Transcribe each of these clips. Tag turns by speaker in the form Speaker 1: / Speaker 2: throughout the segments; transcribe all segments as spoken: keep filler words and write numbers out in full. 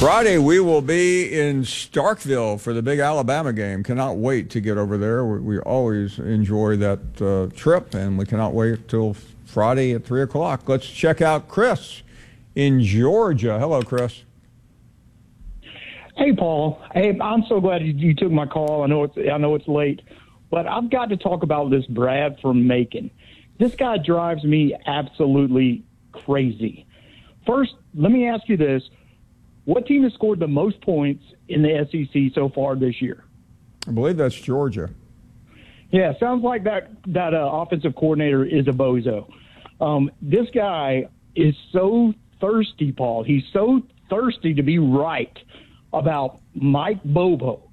Speaker 1: Friday, we will be in Starkville for the big Alabama game. Cannot wait to get over there. We, we always enjoy that uh, trip, and we cannot wait till Friday at three o'clock. Let's check out Chris in Georgia. Hello, Chris.
Speaker 2: Hey, Paul. Hey, I'm so glad you, you took my call. I know it's I know it's late, but I've got to talk about this Brad from Macon. This guy drives me absolutely crazy. First, let me ask you this. What team has scored the most points in the S E C so far this year?
Speaker 1: I believe that's Georgia.
Speaker 2: Yeah, sounds like that that uh, offensive coordinator is a bozo. Um, this guy is so thirsty, Paul. He's so thirsty to be right about Mike Bobo.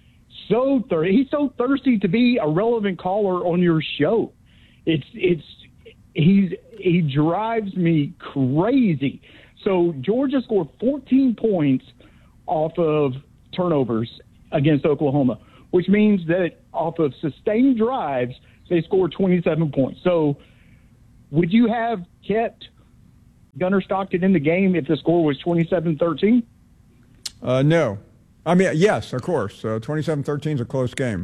Speaker 2: So thir- he's so thirsty to be a relevant caller on your show. It's it's he's he drives me crazy. So Georgia scored fourteen points off of turnovers against Oklahoma, which means that off of sustained drives, they scored twenty-seven points. So would you have kept Gunnar Stockton in the game if the score was twenty-seven thirteen?
Speaker 1: Uh, no. I mean, yes, of course. Uh, twenty-seven thirteen is a close game.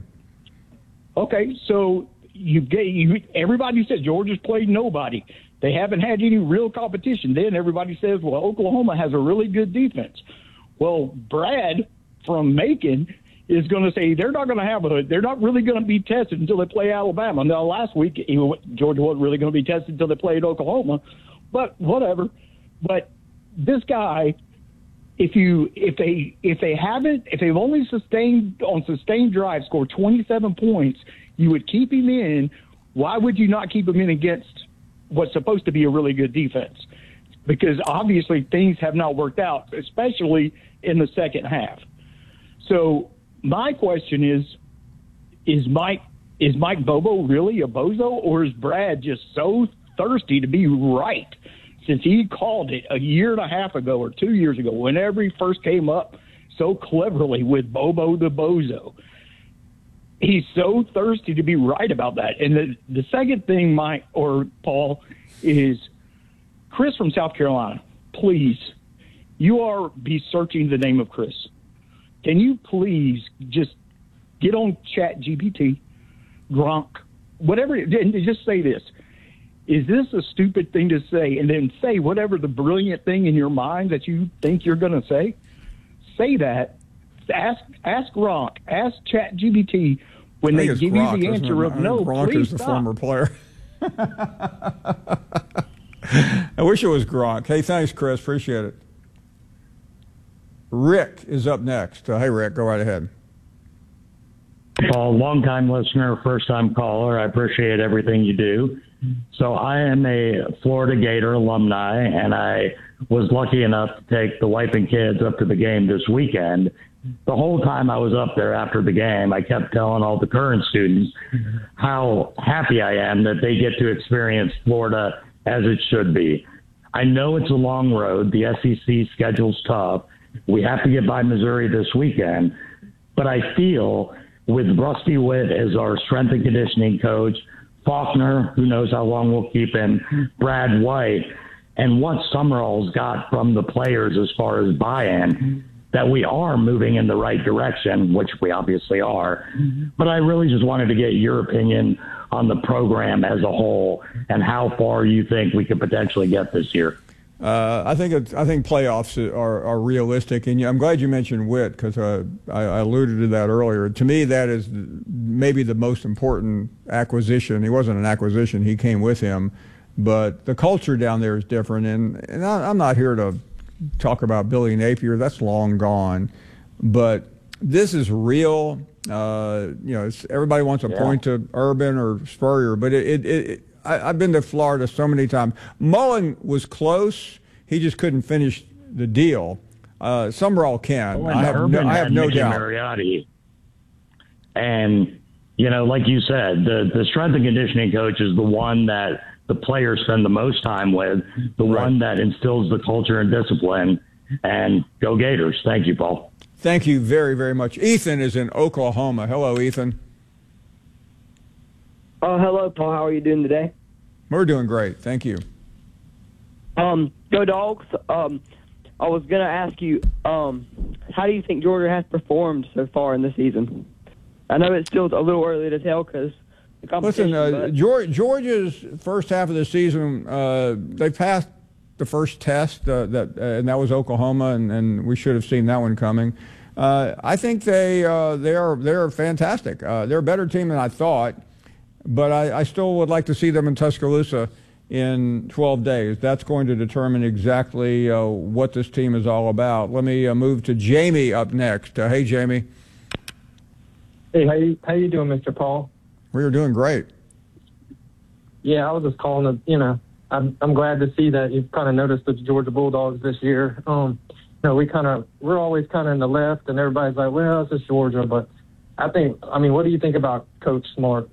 Speaker 2: Okay, so you get you. Everybody said Georgia's played nobody. They haven't had any real competition. Then everybody says, well, Oklahoma has a really good defense. Well, Brad from Macon is going to say they're not going to have a – they're not really going to be tested until they play Alabama. Now, last week, Georgia wasn't really going to be tested until they played Oklahoma. But whatever. But this guy, if you if they if they haven't – if they've only sustained – on sustained drive scored twenty-seven points, you would keep him in. Why would you not keep him in against – what's supposed to be a really good defense? Because obviously things have not worked out, especially in the second half. So my question is, is Mike is Mike Bobo really a bozo, or is Brad just so thirsty to be right since he called it a year and a half ago or two years ago, whenever he first came up so cleverly with Bobo the bozo? He's so thirsty to be right about that. And the, the second thing, Mike or Paul, is Chris from South Carolina. Please, you are be searching the name of Chris. Can you please just get on Chat G P T, Gronk, whatever, and just say this. Is this a stupid thing to say? And then say whatever the brilliant thing in your mind that you think you're going to say. Say that. Ask ask Gronk, ask Chat G P T when they give Gronk, you the answer of no,
Speaker 1: Gronk
Speaker 2: please
Speaker 1: is the
Speaker 2: stop.
Speaker 1: former player. I wish it was Gronk. Hey, thanks, Chris. Appreciate it. Rick is up next. Uh, hey, Rick, go right ahead.
Speaker 3: Paul, long-time listener, first-time caller. I appreciate everything you do. So I am a Florida Gator alumni, and I was lucky enough to take the wife and kids up to the game this weekend. The whole time I was up there after the game, I kept telling all the current students how happy I am that they get to experience Florida as it should be. I know it's a long road. The S E C schedule's tough. We have to get by Missouri this weekend. But I feel with Rusty Witt as our strength and conditioning coach, Faulkner, who knows how long we'll keep him, Brad White, and what Summerall's got from the players as far as buy-in, that we are moving in the right direction, which we obviously are. But I really just wanted to get your opinion on the program as a whole and how far you think we could potentially get this year.
Speaker 1: Uh, I think it's, I think playoffs are, are realistic, and I'm glad you mentioned Witt because uh, I, I alluded to that earlier. To me, that is maybe the most important acquisition. He wasn't an acquisition; he came with him, but the culture down there is different. And, and I, I'm not here to talk about Billy Napier; that's long gone. But this is real. Uh, you know, it's, everybody wants to yeah. point to Urban or Spurrier, but it. it, it I, I've been to Florida so many times. Mullen was close; he just couldn't finish the deal. Uh, Summerall can.
Speaker 3: Well,
Speaker 1: I have no, I have no
Speaker 3: Mickey
Speaker 1: doubt.
Speaker 3: Mariotti. And you know, like you said, the the strength and conditioning coach is the one that the players spend the most time with, the right. one that instills the culture and discipline. And go Gators! Thank you, Paul.
Speaker 1: Thank you very, very much. Ethan is in Oklahoma. Hello, Ethan.
Speaker 4: Oh, hello, Paul. How are you doing today?
Speaker 1: We're doing great. Thank you.
Speaker 4: Um, go Dogs. Um, I was going to ask you, um, how do you think Georgia has performed so far in the season? I know it's still a little early to tell because the competition.
Speaker 1: Listen, uh,
Speaker 4: but...
Speaker 1: George, Georgia's first half of the season, uh, they passed the first test, uh, that, uh, and that was Oklahoma, and, and we should have seen that one coming. Uh, I think they uh, they are they're fantastic. Uh, they're a better team than I thought, but I, I still would like to see them in Tuscaloosa in twelve days. That's going to determine exactly uh, what this team is all about. Let me uh, move to Jamie up next. Uh, hey, Jamie.
Speaker 5: Hey, how you, how you doing, Mister Paul?
Speaker 1: We're doing great.
Speaker 5: Yeah, I was just calling to, you know, I'm I'm glad to see that you've kind of noticed the Georgia Bulldogs this year. Um, you know, we kind of, we're always kind of in the left, and everybody's like, well, it's just Georgia. But I think, I mean, what do you think about Coach Smart?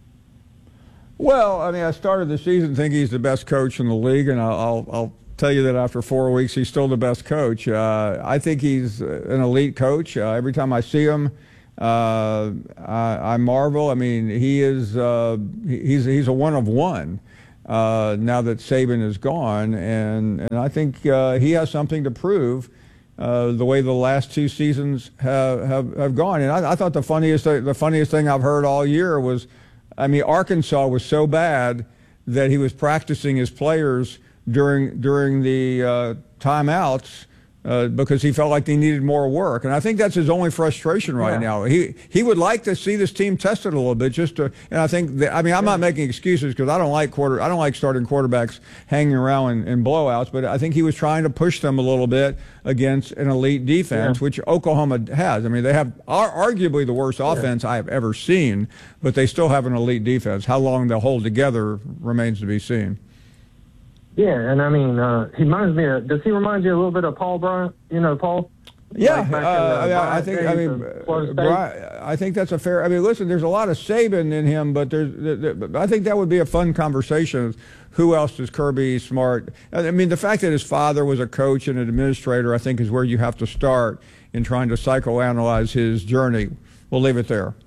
Speaker 1: Well, I mean, I started the season thinking he's the best coach in the league, and I'll, I'll, I'll tell you that after four weeks, he's still the best coach. Uh, I think he's an elite coach. Uh, every time I see him, uh, I, I marvel. I mean, he is uh, he's he's a one of one uh, now that Saban is gone, and and I think uh, he has something to prove. Uh, the way the last two seasons have have, have gone, and I, I thought the funniest the funniest thing I've heard all year was. I mean, Arkansas was so bad that he was practicing his players during during the uh, timeouts uh, because he felt like they needed more work. And I think that's his only frustration right
Speaker 5: yeah.
Speaker 1: now. He he would like to see this team tested a little bit, just to. And I think that, I mean, I'm yeah. not making excuses because I don't like quarter I don't like starting quarterbacks hanging around in, in blowouts. But I think he was trying to push them a little bit against an elite defense, yeah. which Oklahoma has. I mean, they have are arguably the worst offense yeah. I have ever seen, but they still have an elite defense. How long they'll hold together remains to be seen.
Speaker 5: Yeah, and I mean, uh, he reminds me of, does he remind you a little bit of Paul Bryant? You know, Paul?
Speaker 1: Yeah,
Speaker 5: like
Speaker 1: uh, I, mean, I think I mean, Bryant, I think that's a fair. I mean, listen, there's a lot of Saban in him, but there's. There, I think that would be a fun conversation. Who else does Kirby Smart? I mean, the fact that his father was a coach and an administrator, I think, is where you have to start in trying to psychoanalyze his journey. We'll leave it there.